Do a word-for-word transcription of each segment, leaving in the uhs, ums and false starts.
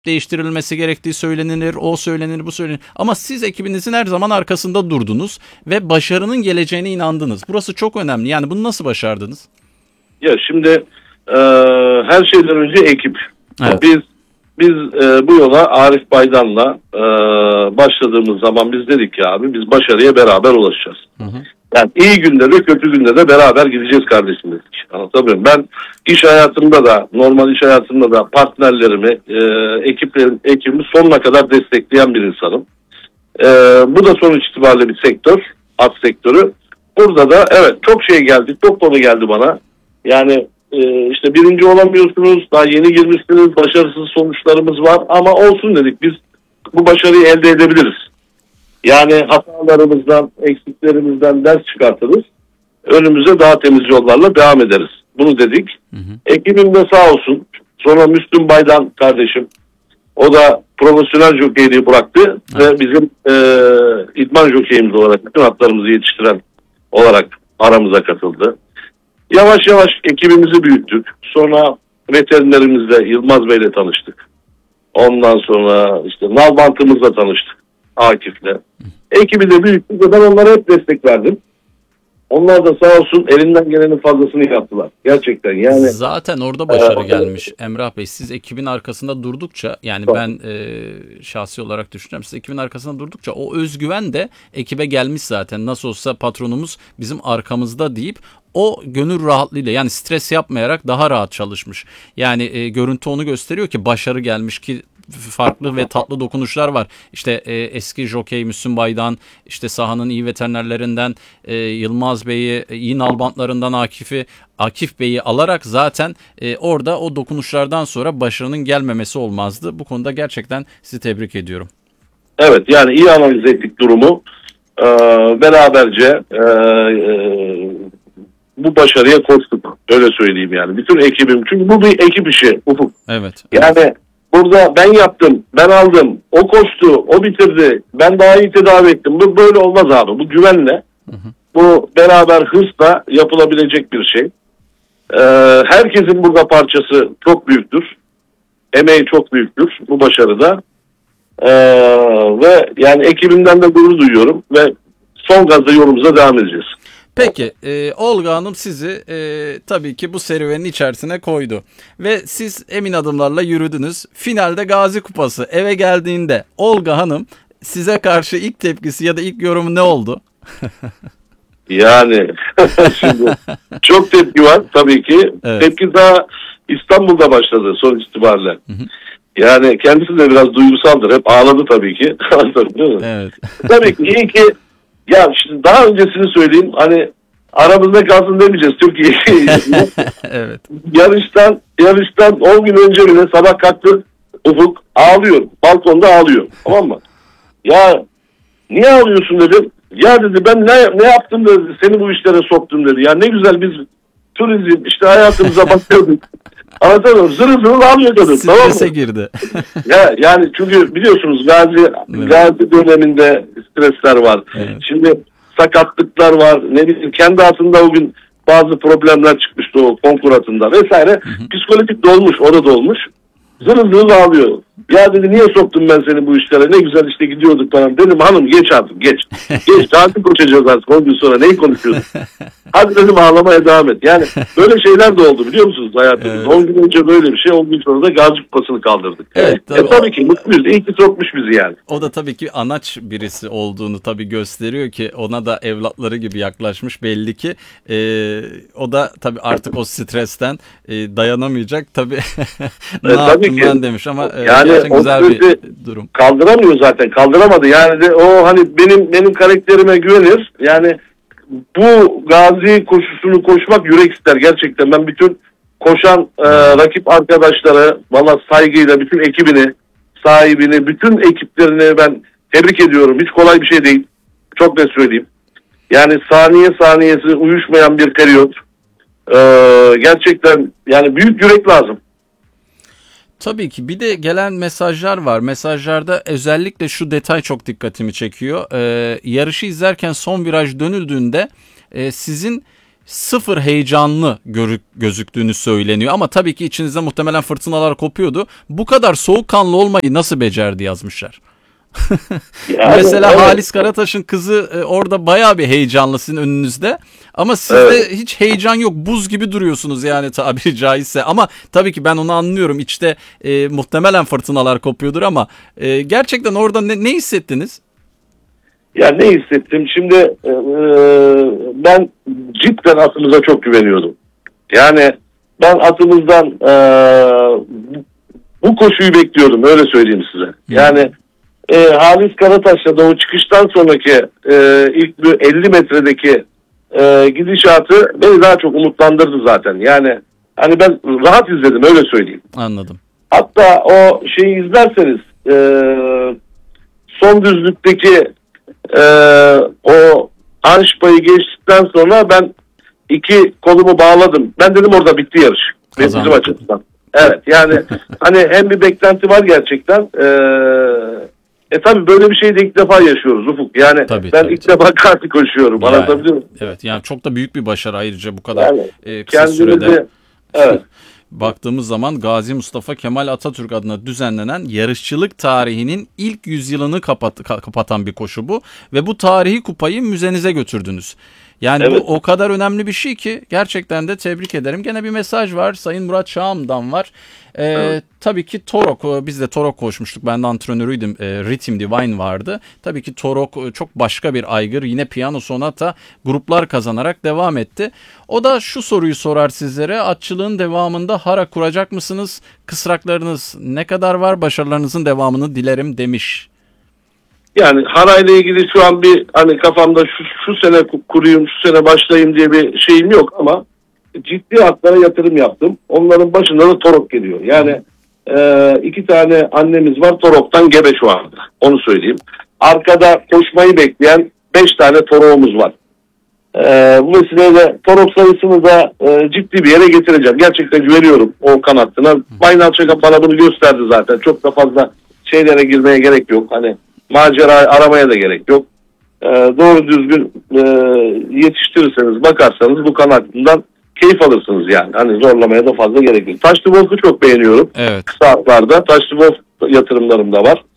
değiştirilmesi gerektiği söylenir, o söylenir, bu söylenir. Ama siz ekibinizin her zaman arkasında durdunuz ve başarının geleceğine inandınız. Burası çok önemli. Yani bunu nasıl başardınız? Ya şimdi e, her şeyden önce ekip. Evet. Biz biz e, bu yola Arif Baydan'la e, başladığımız zaman biz dedik ki abi biz başarıya beraber ulaşacağız. Hı hı. Yani iyi günde de kötü günde de beraber gideceğiz kardeşim dedik. Anlatabiliyor muyum? Ben iş hayatımda da normal iş hayatımda da partnerlerimi, e, ekiplerim, ekibimi sonuna kadar destekleyen bir insanım. E, bu da sonuç itibariyle bir sektör, at sektörü. Burada da evet çok şey geldi, çok konu geldi bana. Yani e, işte birinci olamıyorsunuz, daha yeni girmişsiniz, başarısız sonuçlarımız var ama olsun dedik biz bu başarıyı elde edebiliriz. Yani hatalarımızdan, eksiklerimizden ders çıkartırız. Önümüze daha temiz yollarla devam ederiz. Bunu dedik. Hı hı. Ekibim de sağ olsun. Sonra Müslüm Baydan kardeşim. O da profesyonel jokeyliği bıraktı. Evet. Ve bizim e, idman jokeyimiz olarak bütün atlarımızı yetiştiren olarak aramıza katıldı. Yavaş yavaş ekibimizi büyüttük. Sonra veterinerimizle Yılmaz Bey'le tanıştık. Ondan sonra işte nalbantımızla tanıştık. Akif'le. Ekibi de büyüttük ve ben onlara hep destek verdim. Onlar da sağ olsun elinden gelenin fazlasını yaptılar. Gerçekten yani. Zaten orada başarı e, gelmiş Emrah Bey. Siz ekibin arkasında durdukça yani tamam. ben e, şahsi olarak düşünüyorum. Siz ekibin arkasında durdukça o özgüven de ekibe gelmiş zaten. Nasıl olsa patronumuz bizim arkamızda deyip o gönül rahatlığıyla yani stres yapmayarak daha rahat çalışmış. Yani e, görüntü onu gösteriyor ki başarı gelmiş ki farklı ve tatlı dokunuşlar var. İşte e, eski jokey Müslüm Baydan, işte sahanın iyi veterinerlerinden e, Yılmaz Bey'i, e, iyi nalbantlarından Akif'i, Akif Bey'i alarak zaten e, orada o dokunuşlardan sonra başarının gelmemesi olmazdı. Bu konuda gerçekten sizi tebrik ediyorum. Evet yani iyi analiz ettik durumu. Ee, beraberce e, e, bu başarıya koştuk. Öyle söyleyeyim yani. Bütün ekibim. Çünkü bu bir ekip işi Ufuk. Evet. Yani evet. Burada ben yaptım, ben aldım, o koştu, o bitirdi, ben daha iyi tedavi ettim. Bu böyle olmaz abi. Bu güvenle, hı hı. bu beraber hırsla yapılabilecek bir şey. Ee, herkesin burada parçası çok büyüktür. Emeği çok büyüktür bu başarıda. Ee, ve yani ekibimden de gurur duyuyorum ve son gazla yolumuza devam edeceğiz. Peki e, Olga Hanım sizi e, tabii ki bu serüvenin içerisine koydu ve siz emin adımlarla yürüdünüz. Finalde Gazi Kupası eve geldiğinde Olga Hanım size karşı ilk tepkisi ya da ilk yorumu ne oldu? Yani şimdi çok tepki var tabii ki. Evet. Tepki daha İstanbul'da başladı sonuç itibariyle. Hı hı. Yani kendisi de biraz duygusaldır. Hep ağladı tabii ki. Evet. Tabii ki iyi ki ya şimdi daha öncesini söyleyeyim hani aramızda kalsın demeyeceğiz Türkiye'yi. Evet. Yarıştan yarıştan on gün önce bile sabah kalktı Ufuk ağlıyor. Balkonda ağlıyor. Tamam mı? Ya niye ağlıyorsun dedim. Ya dedi ben ne ne yaptım dedi. Seni bu işlere soktum dedi. Ya ne güzel biz turizm işte hayatımıza bakıyorduk. Anlatamıyorum. Zırı zırı ağlıyor dedim. Tamam mı? Strese girdi. ya yani çünkü biliyorsunuz Gazi evet. Gazi döneminde stresler var. Evet. Şimdi sakatlıklar var. Ne bileyim kendi altında o gün bazı problemler çıkmıştı o konkur atında vesaire. Hı hı. Psikolojik dolmuş, o da dolmuş. Zırıl zırıl ağlıyor. Ya dedi niye soktum ben seni bu işlere? Ne güzel işte gidiyorduk falan. Dedim hanım geç artık geç. Geç tatil koşacağız artık on gün sonra. Neyi konuşuyoruz? Hadi dedim ağlamaya devam et. Yani böyle şeyler de oldu biliyor musunuz hayatımızda? Evet. on gün önce böyle bir şey. on gün sonra da Gazi Kupası'nı kaldırdık. Evet, tabii, e, tabii ki mutluyuz. İyi ki sokmuş bizi yani. O da tabii ki anaç birisi olduğunu tabii gösteriyor ki ona da evlatları gibi yaklaşmış belli ki. Ee, o da tabii artık o stresten e, dayanamayacak. Tabii ne e, yaptım ben demiş ama e, yani gerçekten güzel bir durum. Kaldıramıyor zaten. Kaldıramadı. Yani de o hani benim benim karakterime güvenir. Yani bu Gazi koşusunu koşmak yürek ister gerçekten. Ben bütün koşan e, rakip arkadaşları valla saygıyla bütün ekibini, sahibini, bütün ekiplerini ben tebrik ediyorum. Hiç kolay bir şey değil. Çok net söyleyeyim. Yani saniye saniyesi uyuşmayan bir periyot. E, gerçekten yani büyük yürek lazım. Tabii ki bir de gelen mesajlar var. Mesajlarda özellikle şu detay çok dikkatimi çekiyor. Ee, yarışı izlerken son viraj dönüldüğünde e, sizin sıfır heyecanlı görük, gözüktüğünü söyleniyor. Ama tabii ki içinizde muhtemelen fırtınalar kopuyordu. Bu kadar soğukkanlı olmayı nasıl becerdi yazmışlar. Yani, Mesela evet. Halis Karataş'ın kızı e, orada bayağı bir heyecanlı sizin önünüzde. Ama sizde Evet. hiç heyecan yok. Buz gibi duruyorsunuz yani tabiri caizse. Ama tabii ki ben onu anlıyorum. İçte e, muhtemelen fırtınalar kopuyordur ama e, gerçekten orada ne, ne hissettiniz? Yani ne hissettim? Şimdi e, ben cidden atımıza çok güveniyordum. Yani ben atımızdan e, bu koşuyu bekliyordum, öyle söyleyeyim size. Yani e, Halis Karataş'la da o çıkıştan sonraki e, ilk bir elli metredeki e, gidişatı beni daha çok umutlandırdı zaten. Yani hani ben rahat izledim, öyle söyleyeyim. Anladım. Hatta o şeyi izlerseniz e, son düzlükteki e, o Anşpa'yı geçtikten sonra ben iki kolumu bağladım. Ben dedim orada bitti yarış. Kazandı. Bizim açımızdan. Evet, yani hani hem bir beklenti var gerçekten. E, e tabii böyle bir şeyi de ilk defa yaşıyoruz Ufuk. Yani Tabii, ben tabii, ilk tabii. defa kartı koşuyorum. Yani, Anlatabiliyor muyum? evet, yani çok da büyük bir başarı ayrıca bu kadar Yani e, kısa kendimizi sürede. evet. Baktığımız zaman Gazi Mustafa Kemal Atatürk adına düzenlenen yarışçılık tarihinin ilk yüzyılını kapat, kapatan bir koşu bu. Ve bu tarihi kupayı müzenize götürdünüz. Yani Evet. bu o kadar önemli bir şey ki gerçekten de tebrik ederim. Gene bir mesaj var. Sayın Murat Şaham'dan var. Ee, Evet. Tabii ki Torok, biz de Torok koşmuştuk. Ben de antrenörüydüm. E, Rhythm Divine vardı. Tabii ki Torok çok başka bir aygır. Yine piyano sonata gruplar kazanarak devam etti. O da şu soruyu sorar sizlere. Atçılığın devamında hara kuracak mısınız? Kısraklarınız ne kadar var? Başarılarınızın devamını dilerim demiş. Yani harayla ilgili şu an bir hani kafamda şu, şu sene kurayım, şu sene başlayayım diye bir şeyim yok ama ciddi atlara yatırım yaptım. Onların başında da Torok geliyor. Yani e, iki tane annemiz var, Torok'tan gebe şu anda. Onu söyleyeyim. Arkada koşmayı bekleyen beş tane Torok'umuz var. E, bu vesileyle Torok sayısını da e, ciddi bir yere getireceğim. Gerçekten güveniyorum o kanattına. Baynal Çakap bana bunu gösterdi zaten. Çok da fazla şeylere girmeye gerek yok. Hani macera aramaya da gerek yok. Ee, doğru düzgün e, yetiştirirseniz, bakarsanız bu kanatından keyif alırsınız yani. Hani zorlamaya da fazla gerek yok. Taşlı Wolf'u çok beğeniyorum. Evet. Kısa atlarda. Taşlı Wolf yatırımlarım da var.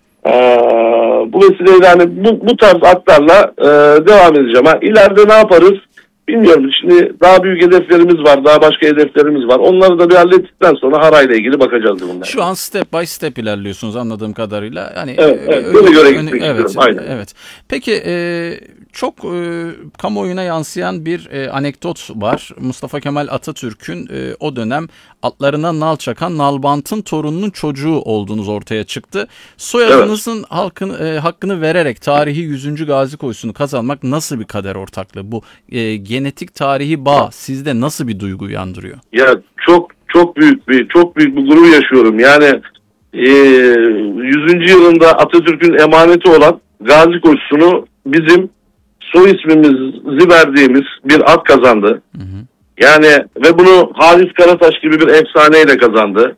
Ee, bu vesileyle hani bu, bu tarz atlarla e, devam edeceğim. Ha, ileride ne yaparız? Bilmiyorum. Şimdi daha büyük hedeflerimiz var. Daha başka hedeflerimiz var. Onları da bir hallettikten sonra harayla ilgili bakacağız bunlar. Şu an step by step ilerliyorsunuz anladığım kadarıyla. Yani Evet, evet. ö- Böyle göre ö- gitmek evet, istiyorum. Aynen. evet. Peki e, çok e, kamuoyuna yansıyan bir e, anekdot var. Mustafa Kemal Atatürk'ün e, o dönem atlarına nal çakan Nalbant'ın torununun çocuğu olduğunuz ortaya çıktı. Soyadınızın halkın, e, hakkını vererek tarihi yüzüncü Gazi Koşusu'nu kazanmak nasıl bir kader ortaklığı? Bu e, genetik tarihi bağ sizde nasıl bir duygu uyandırıyor? Ya çok çok büyük bir çok büyük bir gurur yaşıyorum. Yani e, yüzüncü yılında Atatürk'ün emaneti olan Gazi Koşusu'nu bizim soy ismimizi verdiğimiz bir at kazandı. Hı hı. Yani ve bunu Halis Karataş gibi bir efsaneyle kazandı.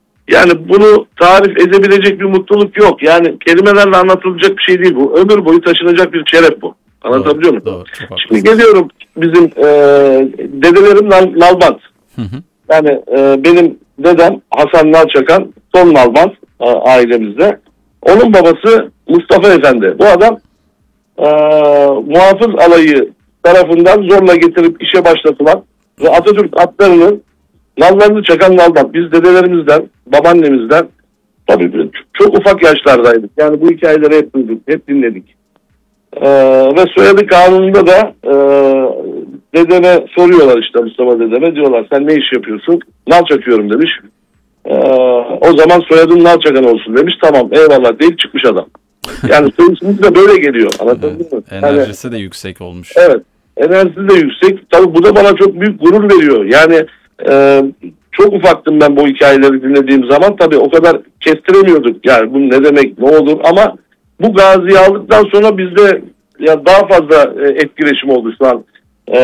Yani bunu tarif edebilecek bir mutluluk yok. Yani kelimelerle anlatılacak bir şey değil bu. Ömür boyu taşınacak bir şeref bu. Anlatabiliyor muyum? Doğru, doğru, Şimdi geliyorum bizim e, dedelerim Nal, Nalbant. Hı hı. Yani e, benim dedem Hasan Nalçakan son Nalbant e, ailemizde. Onun babası Mustafa Efendi. Bu adam e, muhafız alayı tarafından zorla getirip işe başlatılan ve Atatürk atlarının nallarını çakan Nalbant. Biz dedelerimizden, babaannemizden tabii çok ufak yaşlardaydık. Yani bu hikayeleri hep duyduk, hep dinledik. Ee, ve soyadı kanununda da e, dedeme soruyorlar işte Mustafa dedeme, diyorlar sen ne iş yapıyorsun? Nal çakıyorum demiş. Ee, o zaman soyadın Nal Çakan olsun demiş. Tamam eyvallah deyip çıkmış adam. Yani soyisimiz de böyle geliyor. Anlatabildim mi? Evet, enerjisi yani, de yüksek olmuş. Evet. Enerjisi de yüksek. Tabii bu da bana çok büyük gurur veriyor. Yani e, çok ufaktım ben bu hikayeleri dinlediğim zaman. Tabii o kadar kestiremiyorduk. Yani bu ne demek, ne olur ama bu gaziyi aldıktan sonra bizde ya daha fazla e, etkileşim oldu şu an. E,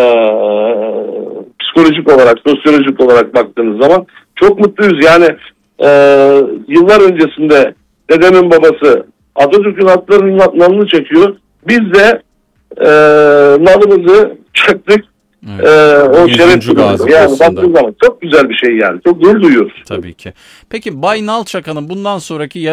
psikolojik olarak, sosyolojik olarak baktığınız zaman çok mutluyuz. Yani e, yıllar öncesinde dedemin babası Atatürk'ün atlarının nalını çekiyor. Biz de e, nalımızı çaktık. Evet. e, o Yüzüncü şeref duyuyor. gazi Yani postunda. baktığın zaman çok güzel bir şey yani. Çok gurur duyuyoruz. Tabii ki. Peki Bay Nalçakan'ın bundan sonraki